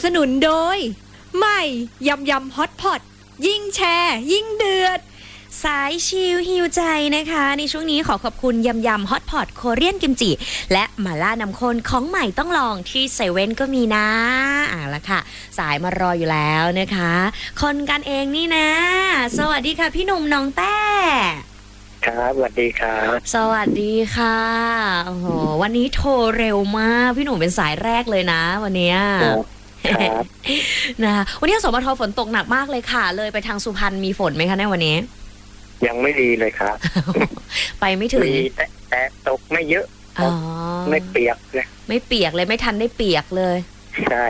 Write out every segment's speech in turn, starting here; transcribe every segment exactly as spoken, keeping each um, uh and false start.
สนุนโดยใหม่ยำยำฮอตพอตยิ่งแชร์ยิ่งเดือดสายชิลฮิวใจนะคะในช่วงนี้ขอขอบคุณยำยำฮอตพอตโคเรียนกิมจิและหม่าล่าน้ำข้นของใหม่ต้องลองที่เซเว่นก็มีนะอ่ะละค่ะสายมารออยู่แล้วนะคะคนกันเองนี่นะสวัสดีค่ะพี่หนุ่มน้องแต้ครับสวัสดีครับสวัสดีค่ะโอ้โหวันนี้โทรเร็วมากพี่หนุ่มเป็นสายแรกเลยนะวันนี้ครับนะวันนี้สมทฝนตกหนักมากเลยค่ะเลยไปทางสุพรรณมีฝนไหมคะในวันนี้ยังไม่ดีเลยครับไปไม่ถึงมีแต่แต่ตกไม่เยอะอ๋อไม่เปียกเลยไม่เปียกเลยไม่ทันได้เปียกเลยใช่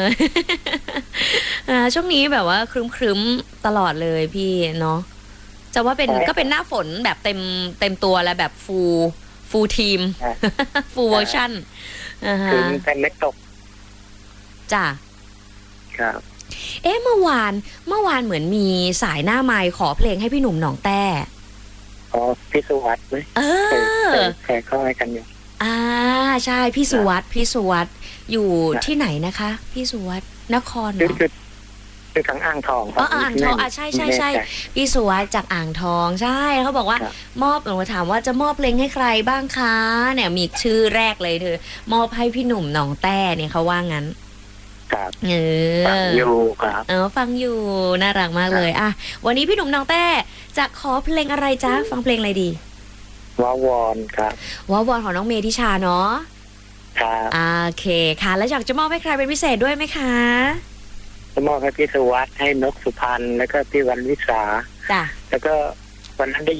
ช่วงนี้แบบว่าครึ้มๆตลอดเลยพี่เนาะจะว่าเป็นก็เป็นหน้าฝนแบบเต็มเต็มตัวแล้วแบบฟูฟูทีมฟูเวอร์ชั่นคือแต่ไม่ตกจ้ะครับเอ๊ะเมื่อวานเมื่อวานเหมือนมีสายหน้าไมค์ขอเพลงให้พี่หนุ่มหนองแต้อ๋อพี่สุวัสดิ์ไหมเออเคยเข้าให้กันอยู่อ่าใช่พี่สุวัสดิ์พี่สุวัสดิ์อยู่ที่ไหนนะคะพี่สุวัสดิ์นครเหรอคือทางอ่างทองอ๋ออ่างทองอ่ะใช่ใช่ใช่พี่สุวัสดิ์จากอ่างทองใช่เขาบอกว่ามอบหนูถามว่าจะมอบเพลงให้ใครบ้างคะเนี่ยมีชื่อแรกเลยเธอมอบให้พี่หนุ่มหนองแต้เนี่ยเขาว่างั้นครับเออฟังอยู่ครับเออฟังอยู่น่ารักมากเลยอ่ะวันนี้พี่หนุ่มน้องแต้จะขอเพลงอะไรจ๊ะฟังเพลงอะไรดีว้าวอนครับว้าวอนของน้องเมธิชาเนาะครับโอเคค่ะแล้วอยากจะมอบให้ใครเป็นพิเศษด้วยไหมคะจะมอบให้พี่สุวัสดิ์ให้นกสุพรรณแล้วก็พี่วันวิสาจ้ะแล้วก็วันนั้นได้